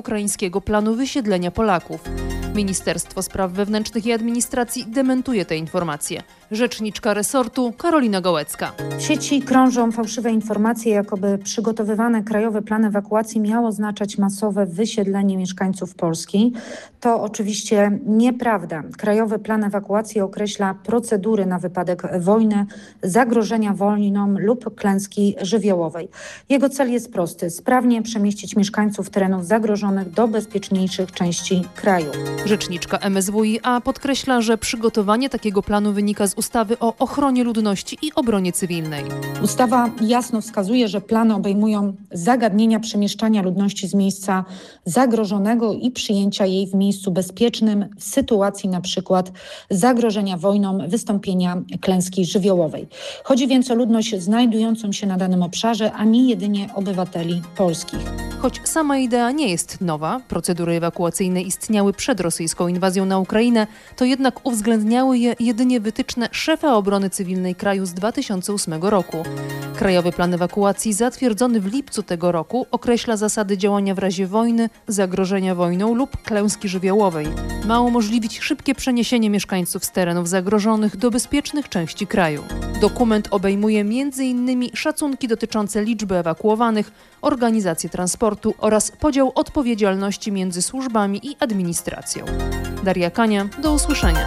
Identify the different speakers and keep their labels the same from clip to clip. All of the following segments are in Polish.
Speaker 1: ukraińskiego planu wysiedlenia Polaków. Ministerstwo Spraw Wewnętrznych i Administracji dementuje te informacje. Rzeczniczka resortu Karolina Gołecka.
Speaker 2: W sieci krążą fałszywe informacje, jakoby przygotowywane krajowy plan ewakuacji miał oznaczać masowe wysiedlenie mieszkańców Polski. To oczywiście nieprawda. Krajowy plan ewakuacji określa procedury na wypadek wojny, zagrożenia wojną lub klęski żywiołowej. Jego cel jest prosty: sprawnie przemieścić mieszkańców terenów zagrożonych do bezpieczniejszych części kraju.
Speaker 1: Rzeczniczka MSWiA podkreśla, że przygotowanie takiego planu wynika z ustawy o ochronie ludności i obronie cywilnej.
Speaker 2: Ustawa jasno wskazuje, że plany obejmują zagadnienia przemieszczania ludności z miejsca zagrożonego i przyjęcia jej w miejscu bezpiecznym w sytuacji na przykład zagrożenia wojną, wystąpienia klęski żywiołowej. Chodzi więc o ludność znajdującą się na danym obszarze, a nie jedynie obywateli polskich.
Speaker 1: Choć sama idea nie jest nowa, procedury ewakuacyjne istniały przed rosyjską inwazją na Ukrainę, to jednak uwzględniały je jedynie wytyczne szefa obrony cywilnej kraju z 2008 roku. Krajowy plan ewakuacji zatwierdzony w lipcu tego roku określa zasady działania w razie wojny, zagrożenia wojną lub klęski żywiołowej. Ma umożliwić szybkie przeniesienie mieszkańców z terenów zagrożonych do bezpiecznych części kraju. Dokument obejmuje m.in. szacunki dotyczące liczby ewakuowanych, organizację transportu oraz podział odpowiedzialności między służbami i administracją. Daria Kania, do usłyszenia.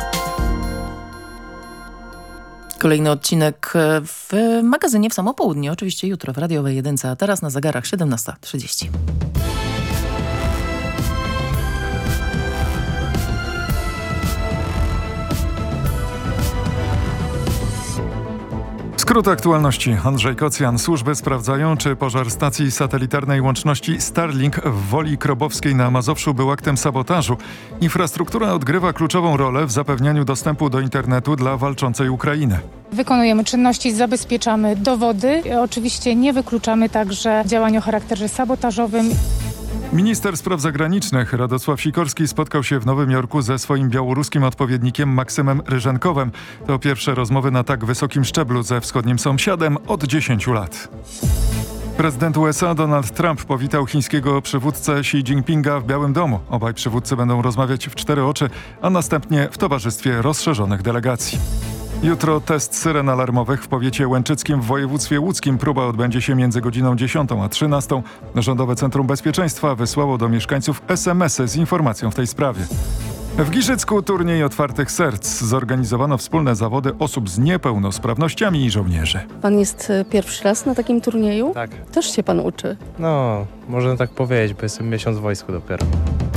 Speaker 3: Kolejny odcinek w magazynie w samo południe, oczywiście jutro w radiowej jedynce, a teraz na zegarach 17:30.
Speaker 4: Skrót aktualności. Andrzej Kocjan. Służby sprawdzają, czy pożar stacji satelitarnej łączności Starlink w Woli Krobowskiej na Mazowszu był aktem sabotażu. Infrastruktura odgrywa kluczową rolę w zapewnianiu dostępu do internetu dla walczącej Ukrainy.
Speaker 5: Wykonujemy czynności, zabezpieczamy dowody. Oczywiście nie wykluczamy także działań o charakterze sabotażowym.
Speaker 4: Minister spraw zagranicznych Radosław Sikorski spotkał się w Nowym Jorku ze swoim białoruskim odpowiednikiem Maksymem Ryżenkowem. To pierwsze rozmowy na tak wysokim szczeblu ze wschodnim sąsiadem od 10 lat. Prezydent USA Donald Trump powitał chińskiego przywódcę Xi Jinpinga w Białym Domu. Obaj przywódcy będą rozmawiać w 4 oczy, a następnie w towarzystwie rozszerzonych delegacji. Jutro test syren alarmowych w powiecie łęczyckim w województwie łódzkim. Próba odbędzie się między godziną 10 a 13. Rządowe Centrum Bezpieczeństwa wysłało do mieszkańców SMS-y z informacją w tej sprawie. W Giżycku turniej otwartych serc. Zorganizowano wspólne zawody osób z niepełnosprawnościami i żołnierzy.
Speaker 6: Pan jest pierwszy raz na takim turnieju?
Speaker 7: Tak.
Speaker 6: Też się pan uczy?
Speaker 7: No, można tak powiedzieć, bo jestem miesiąc w wojsku dopiero.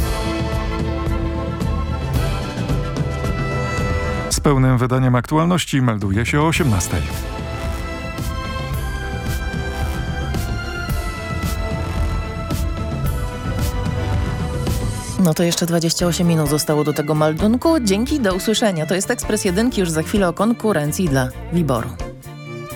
Speaker 4: Z pełnym wydaniem aktualności melduje się o 18.
Speaker 3: No to jeszcze 28 minut zostało do tego meldunku. Dzięki, do usłyszenia. To jest Ekspres Jedynki, już za chwilę o konkurencji dla Wiboru.